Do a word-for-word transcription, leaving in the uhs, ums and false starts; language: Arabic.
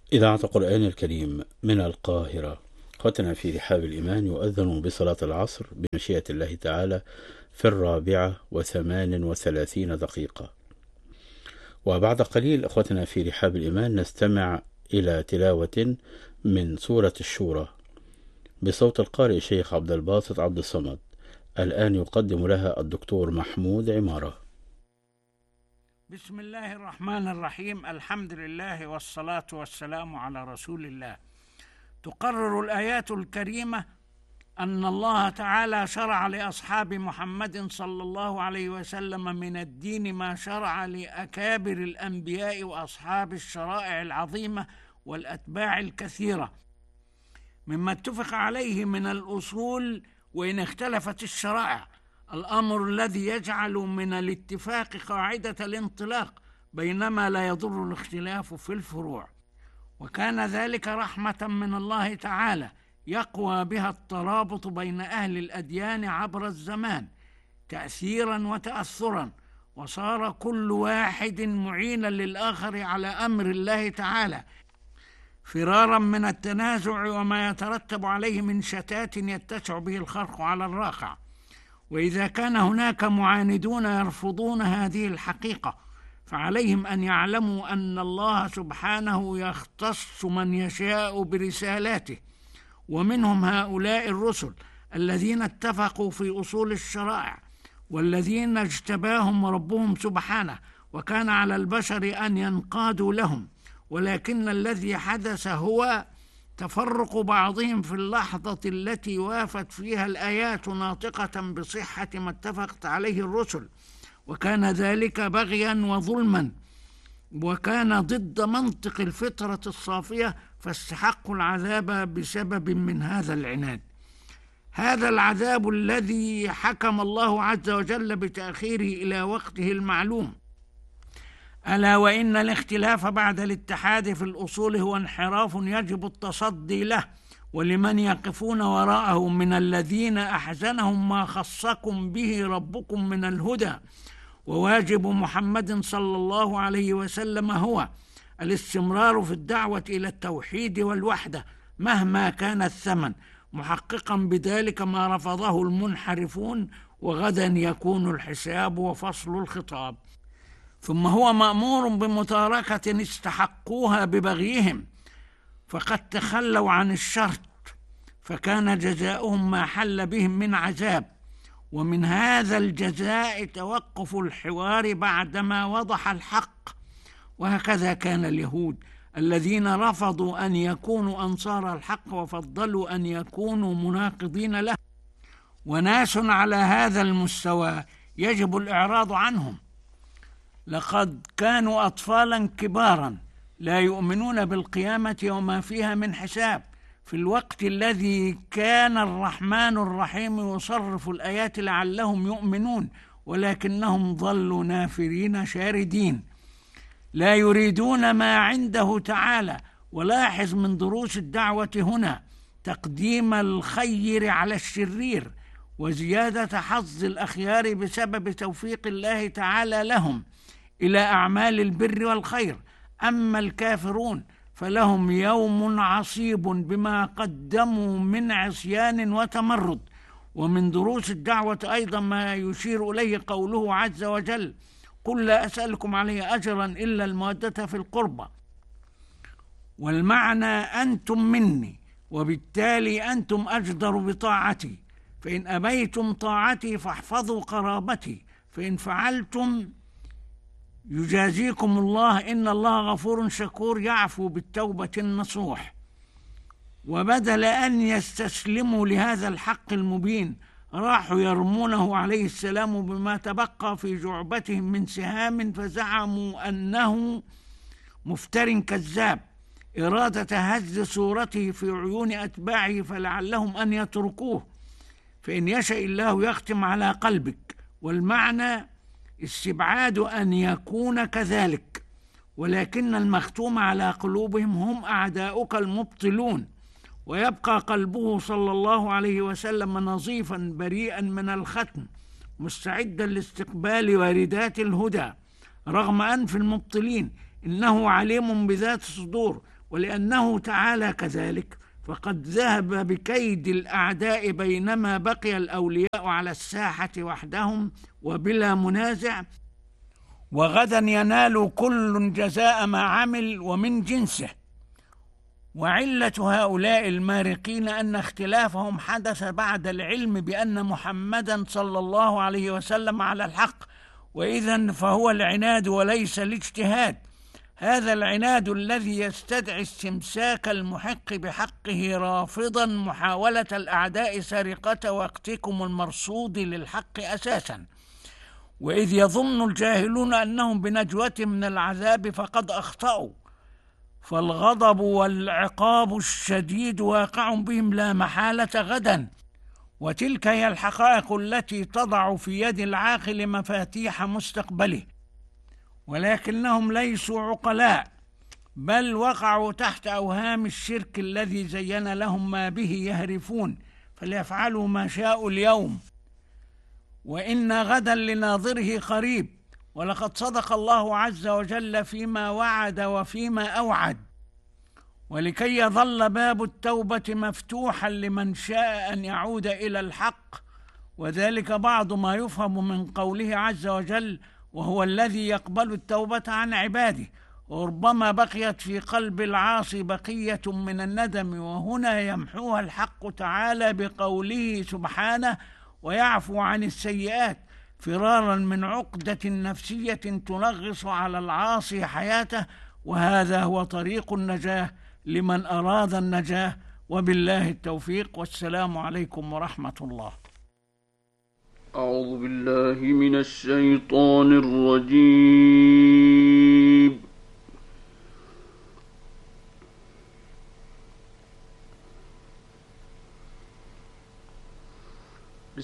إذاعة القرآن الكريم من القاهرة. أخوتنا في رحاب الإيمان، يؤذن بصلاة العصر بمشيئة الله تعالى في الرابعة وثمان وثلاثين دقيقة. وبعد قليل أخوتنا في رحاب الإيمان نستمع إلى تلاوة من سورة الشورى بصوت القارئ الشيخ عبد الباسط عبد الصمد. الآن يقدم لها الدكتور محمود عمارة. بسم الله الرحمن الرحيم. الحمد لله والصلاة والسلام على رسول الله. تقرر الآيات الكريمة أن الله تعالى شرع لأصحاب محمد صلى الله عليه وسلم من الدين ما شرع لأكابر الأنبياء وأصحاب الشرائع العظيمة والأتباع الكثيرة، مما اتفق عليه من الأصول وإن اختلفت الشرائع، الأمر الذي يجعل من الاتفاق قاعدة الانطلاق، بينما لا يضر الاختلاف في الفروع. وكان ذلك رحمة من الله تعالى يقوى بها الترابط بين أهل الأديان عبر الزمان تأثيرا وتأثرا، وصار كل واحد معينا للآخر على أمر الله تعالى، فرارا من التنازع وما يترتب عليه من شتات يتسع به الخرق على الراقع. وإذا كان هناك معاندون يرفضون هذه الحقيقة، فعليهم أن يعلموا أن الله سبحانه يختص من يشاء برسالاته، ومنهم هؤلاء الرسل الذين اتفقوا في أصول الشرائع، والذين اجتباهم ربهم سبحانه، وكان على البشر أن ينقادوا لهم. ولكن الذي حدث هو تفرق بعضهم في اللحظة التي وافت فيها الآيات ناطقة بصحة ما اتفقت عليه الرسل، وكان ذلك بغيا وظلما، وكان ضد منطق الفطرة الصافية، فاستحقوا العذاب بسبب من هذا العناد. هذا العذاب الذي حكم الله عز وجل بتأخيره إلى وقته المعلوم. ألا وإن الاختلاف بعد الاتحاد في الأصول هو انحراف يجب التصدي له، ولمن يقفون وراءه من الذين أحزنهم ما خصكم به ربكم من الهدى. وواجب محمد صلى الله عليه وسلم هو الاستمرار في الدعوة إلى التوحيد والوحدة مهما كان الثمن، محققا بذلك ما رفضه المنحرفون، وغدا يكون الحساب وفصل الخطاب. ثم هو مأمور بمتاركة استحقوها ببغيهم، فقد تخلوا عن الشرط، فكان جزاؤهم ما حل بهم من عذاب. ومن هذا الجزاء توقف الحوار بعدما وضح الحق. وهكذا كان اليهود الذين رفضوا أن يكونوا أنصار الحق وفضلوا أن يكونوا مناقضين له. وناس على هذا المستوى يجب الإعراض عنهم. لقد كانوا أطفالا كبارا لا يؤمنون بالقيامة وما فيها من حساب، في الوقت الذي كان الرحمن الرحيم يصرف الآيات لعلهم يؤمنون، ولكنهم ظلوا نافرين شاردين لا يريدون ما عنده تعالى. ولاحظ من دروس الدعوة هنا تقديم الخير على الشرير، وزيادة حظ الأخيار بسبب توفيق الله تعالى لهم إلى أعمال البر والخير. أما الكافرون فلهم يوم عصيب بما قدموا من عصيان وتمرد. ومن دروس الدعوة أيضا ما يشير إليه قوله عز وجل: قل لا أسألكم عليه أجرا إلا المودة في القربى. والمعنى أنتم مني، وبالتالي أنتم أجدر بطاعتي، فإن أبيتم طاعتي فاحفظوا قرابتي، فإن فعلتم يجازيكم الله، إن الله غفور شكور يعفو بالتوبة النصوح. وبدل أن يستسلموا لهذا الحق المبين راحوا يرمونه عليه السلام بما تبقى في جعبتهم من سهام، فزعموا أنه مفتر كذاب، إرادة هز صورته في عيون أتباعه فلعلهم أن يتركوه، فإن يشاء الله يختم على قلبك. والمعنى استبعاد أن يكون كذلك، ولكن المختوم على قلوبهم هم أعداؤك المبطلون. ويبقى قلبه صلى الله عليه وسلم نظيفا بريئا من الختم، مستعدا لاستقبال واردات الهدى رغم أنف المبطلين، إنه عليم بذات الصدور ولأنه تعالى كذلك فقد ذهب بكيد الأعداء بينما بقي الأولياء على الساحة وحدهم وبلا منازع، وغدا ينال كل جزاء ما عمل ومن جنسه. وعلة هؤلاء المارقين أن اختلافهم حدث بعد العلم بأن محمدا صلى الله عليه وسلم على الحق، وإذن فهو العناد وليس الاجتهاد. هذا العناد الذي يستدعي استمساك المحق بحقه رافضا محاولة الأعداء سرقة وقتكم المرصود للحق أساسا. وإذ يظن الجاهلون أنهم بنجوة من العذاب فقد أخطأوا، فالغضب والعقاب الشديد واقع بهم لا محالة غدا، وتلك هي الحقائق التي تضع في يد العاقل مفاتيح مستقبله. ولكنهم ليسوا عقلاء، بل وقعوا تحت أوهام الشرك الذي زين لهم ما به يهرفون، فليفعلوا ما شاءوا اليوم، وإن غدا لناظره قريب. ولقد صدق الله عز وجل فيما وعد وفيما أوعد، ولكي يظل باب التوبة مفتوحا لمن شاء أن يعود إلى الحق، وذلك بعض ما يفهم من قوله عز وجل: وهو الذي يقبل التوبة عن عباده. وربما بقيت في قلب العاصي بقية من الندم، وهنا يمحوها الحق تعالى بقوله سبحانه: ويعفو عن السيئات، فرارا من عقدة نفسية تنغص على العاصي حياته. وهذا هو طريق النجاة لمن أراد النجاة، وبالله التوفيق، والسلام عليكم ورحمة الله. أعوذ بالله من الشيطان الرجيم.